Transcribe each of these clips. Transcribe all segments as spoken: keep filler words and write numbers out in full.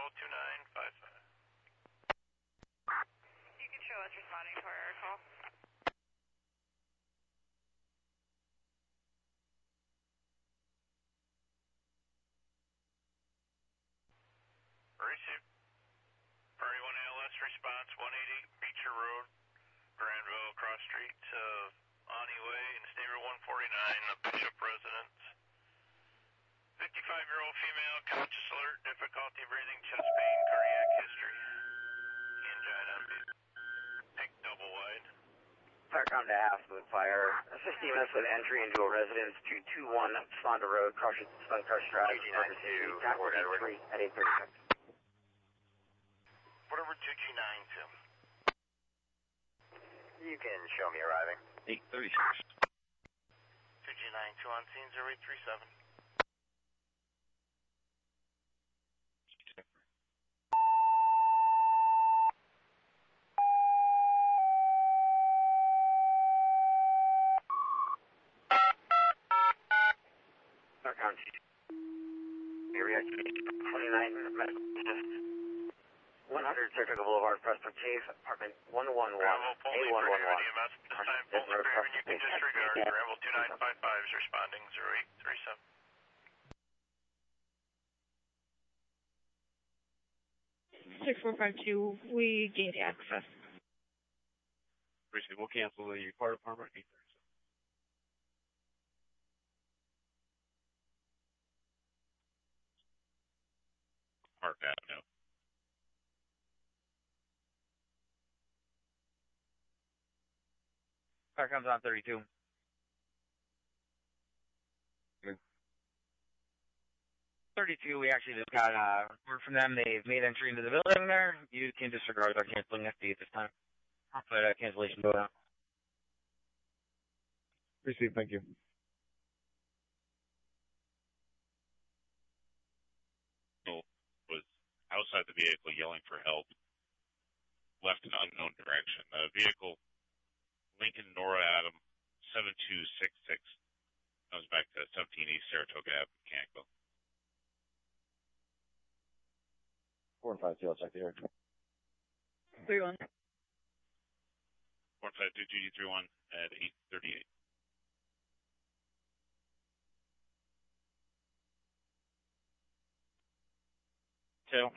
Bravo two nine five five. You can show us responding to our call. Receive. Prairie one A L S response, one eighty Beecher Road, Granville, cross street, uh, Ani Way, and state route one forty-nine, the Bishop residence. fifty-five-year-old female, conscious alert, difficulty breathing, chest pain, cardiac history. Angina, pink double wide. Firecom to Aspen Fire. Assisting us with entry into a residence, two two one Sonda Road, Crush Suncrest Drive, two G nine two, Fort Edward. At eight thirty-six. Whatever two G nine two. You can show me arriving. eight thirty-six. two G nine two on scene, zero eight three seven. Firecom area twenty-nine, medical assist. one hundred Surgical Boulevard, Prospect Chase, apartment one one one, A one one one. D M S, this time, full clear, and you can disregard. Granville two nine five five is responding, zero eight three seven. six four five two, we gained access. Appreciate it. We'll cancel the fire department. eight thirty-seven. Park Avenue. Firecom's on thirty-two. thirty-two, we actually just got uh, word from them. They've made entry into the building there. You can disregard our canceling F D at this time. I'll put a cancellation vote out. Received, thank you. Was outside the vehicle yelling for help, left in unknown direction. The vehicle, Lincoln Nora Adam, seven two six six, comes back to seventeen East Saratoga Avenue, Mechanical. four and five two, I'll check the area. three one. four five two G D three one at eight thirty-eight. Two.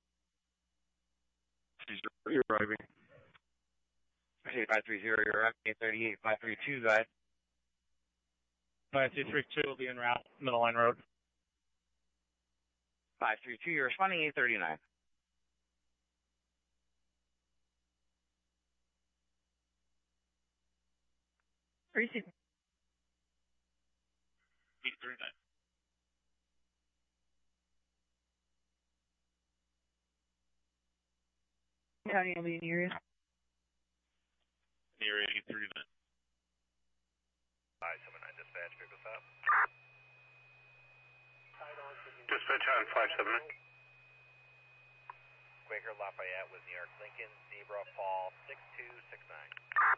You're arriving. five three zero, you're up. eight thirty-eight, five three two, guys. five two three two will be en route, Middle Line Road. five three two, you're responding, eight thirty-nine. Receive. eight thirty-nine. County will be in the area. In the area, eight thirty-nine. five seven nine dispatch, pick us up. Dispatch on five seven nine. Quaker Lafayette with New York Lincoln, Zebra Paul six two six nine.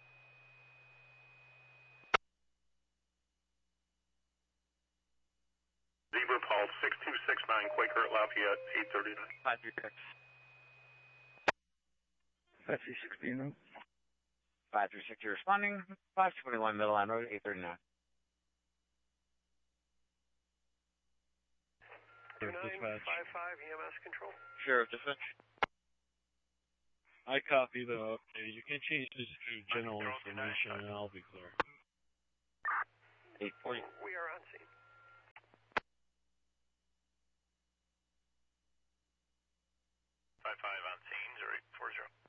Zebra Paul six two six nine, Quaker at Lafayette, eight thirty-nine. five three six. five three six being road. five three six, you're responding. five twenty-one Middle Line Road, eight thirty-nine. two nine five five E M S control. Sheriff Dispatch. I copy the update. You can change this to general information and I'll be clear. eight forty. We are on scene. five five on scene, zero eight four zero.